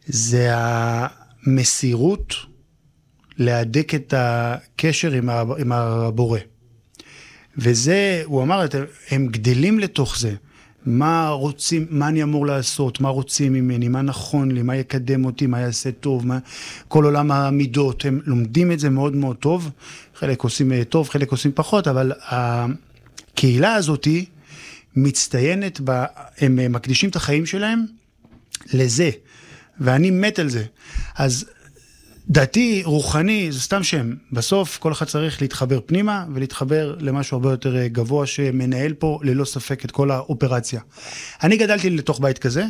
זה המסירות להדק את הקשר עם הבורא. וזה, הוא אמר, הם גדלים לתוך זה. מה רוצים, מה אני אמור לעשות, מה רוצים ממני, מה נכון לי, מה יקדם אותי, מה יעשה טוב, כל עולם המידות, הם לומדים את זה מאוד מאוד טוב, חלק עושים טוב, חלק עושים פחות, אבל הקהילה הזאת מצטיינת, הם מקדישים את החיים שלהם לזה, ואני מת על זה. אז דתי, רוחני, זה סתם שם. בסוף כל אחד צריך להתחבר פנימה ולהתחבר למשהו הרבה יותר גבוה שמנהל פה ללא ספק את כל האופרציה. אני גדלתי לתוך בית כזה,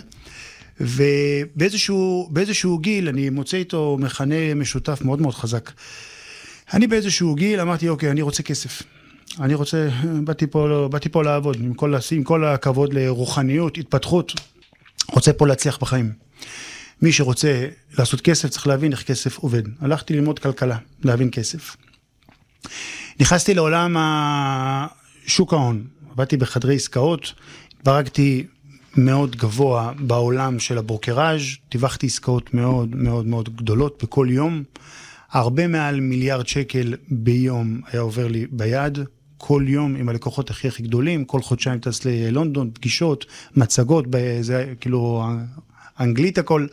ובאיזשהו גיל אני מוצא איתו מכנה משותף מאוד מאוד חזק. אני באיזשהו גיל אמרתי, אוקיי, אני רוצה כסף. אני רוצה, באתי פה לעבוד, עם כל הכבוד לרוחניות, התפתחות, רוצה פה להצליח בחיים. מי שרוצה לעשות כסף צריך להבין איך כסף עובד. הלכתי ללמוד כלכלה, להבין כסף. נכנסתי לעולם שוק ההון, עבדתי בחדרי עסקאות, התברגתי מאוד גבוה בעולם של הברוקראז', טיווחתי עסקאות מאוד מאוד מאוד גדולות בכל יום, הרבה מעל מיליארד שקל ביום היה עובר לי ביד, כל יום עם הלקוחות הכי גדולים, כל חודשיים טס ללונדון, פגישות, מצגות, זה כאילו אנגלית הכל,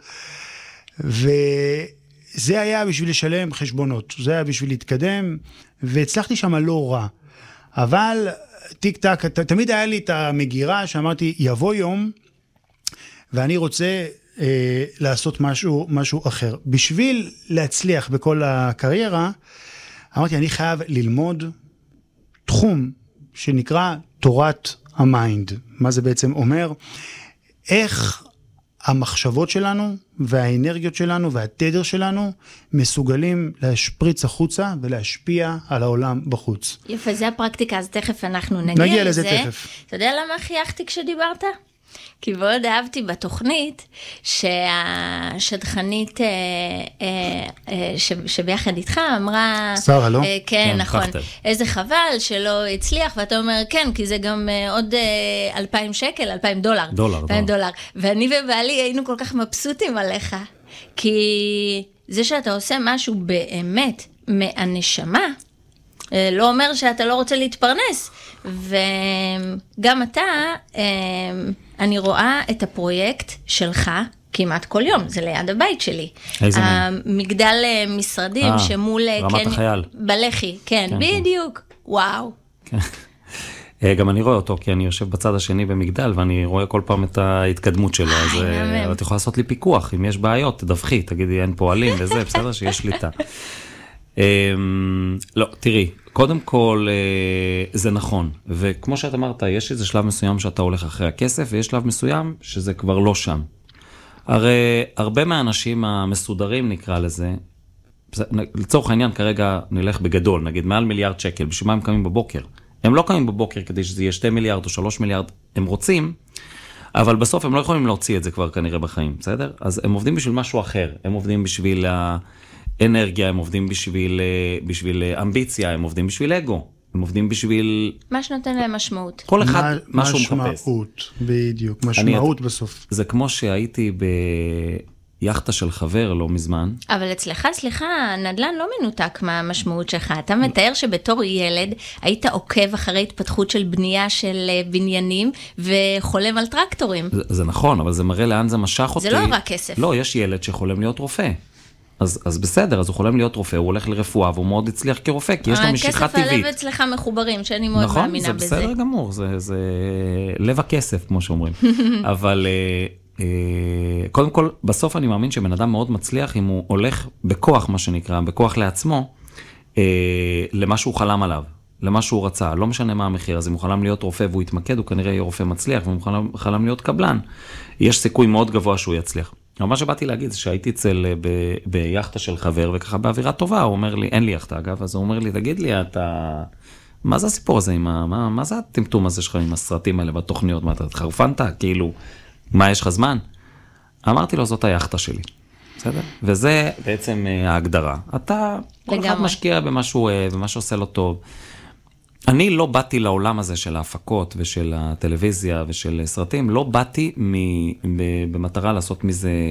וזה היה בשביל לשלם חשבונות, זה היה בשביל להתקדם, והצלחתי שם לא רע, אבל טיק טק, תמיד היה לי את המגירה שאמרתי, יבוא יום, ואני רוצה לעשות משהו אחר. בשביל להצליח בכל הקריירה, אמרתי, אני חייב ללמוד תחום שנקרא תורת המיינד. מה זה בעצם אומר? איך המחשבות שלנו והאנרגיות שלנו והתדר שלנו מסוגלים להשפריץ החוצה ולהשפיע על העולם בחוץ. יפה, זה הפרקטיקה, אז תכף אנחנו נגיע לזה. תכף. אתה יודע למה חייכתי כשדיברת? כי מאוד אהבתי בתוכנית שהשדכנית שביחד איתך אמרה, שרה, לא? כן, נכון, איזה חבל שלא הצליח, ואתה אומר, כן, כי זה גם עוד 2,000 שקל, 2,000 דולר. דולר. ואני ובעלי היינו כל כך מבסוטים עליך, כי זה שאתה עושה משהו באמת מהנשמה, לא אומר שאתה לא רוצה להתפרנס, וגם אתה, אני רואה את הפרויקט שלך כמעט כל יום, זה ליד הבית שלי. איזה מגדל משרדים שמול... רמת החייל. בלחי, כן, בדיוק. וואו. גם אני רואה אותו, כי אני יושב בצד השני במגדל, ואני רואה כל פעם את ההתקדמות שלו, אז את יכולה לעשות לי פיקוח, אם יש בעיות, תדווחי, תגידי, אין פועלים וזה, בסדר שיש שליטה. לא, תראי, קודם כל זה נכון, וכמו שאת אמרת, יש איזה שלב מסוים שאתה הולך אחרי הכסף, ויש שלב מסוים שזה כבר לא שם. הרי הרבה מהאנשים המסודרים נקרא לזה, לצורך העניין כרגע נלך בגדול, נגיד מעל מיליארד שקל, בשביל מה הם קמים בבוקר? הם לא קמים בבוקר כדי שזה יהיה 2 מיליארד או 3 מיליארד, הם רוצים, אבל בסוף הם לא יכולים להוציא את זה כבר כנראה בחיים, בסדר? אז הם עובדים בשביל משהו אחר, הם עובדים בשביל אנרגיה, הם עובדים בשביל אמביציה, הם עובדים בשביל אגו, הם עובדים בשביל... מה שנותן להם משמעות. כל אחד משהו מחפש. משמעות, בדיוק, משמעות בסוף. זה כמו שהייתי ביחטה של חבר לא מזמן. אבל אצלך, סליחה, נדל"ן לא מנותק מהמשמעות שלך. אתה מתאר שבתור ילד היית עוקב אחרי התפתחות של בנייה של בניינים וחולם על טרקטורים. זה נכון, אבל זה מראה לאן זה משך אותי. זה לא רק כסף. לא, יש ילד שחולם להיות רופא. אז בסדר, אז הוא חולם להיות רופא, הוא הולך לרפואה, והוא מאוד הצליח כרופא, כי יש לו משיכה טבעית. הכסף הלב אצלך מחוברים, שאני מאוד מאמינה בזה. נכון, זה בסדר גמור, זה לב הכסף, כמו שאומרים. אבל קודם כל, בסוף אני מאמין שבן אדם מאוד מצליח, אם הוא הולך בכוח, מה שנקרא, בכוח לעצמו, למה שהוא חלם עליו, למה שהוא רצה, לא משנה מה המחיר, אז אם הוא חלם להיות רופא והוא יתמקד, הוא כנראה יהיה רופא מצליח, ואם הוא חלם להיות קבלן, יש סיכוי מאוד גבוה שהוא יצליח. אבל מה שבאתי להגיד זה שהייתי ביחטה של חבר, וככה באווירה טובה, הוא אומר לי, אין לי יחטה אגב, אז הוא אומר לי, תגיד לי, מה זה הסיפור הזה, מה זה הטמטום הזה שלך עם הסרטים האלה בתוכניות, מה אתה חרפנת, כאילו, מה יש לך זמן? אמרתי לו, זאת היחטה שלי, בסדר? וזה בעצם ההגדרה. אתה, כל אחד משקיע במשהו, במה שעושה לו טוב. אני לא באתי לעולם הזה של ההפקות ושל הטלוויזיה ושל סרטים, לא באתי במטרה לעשות מזה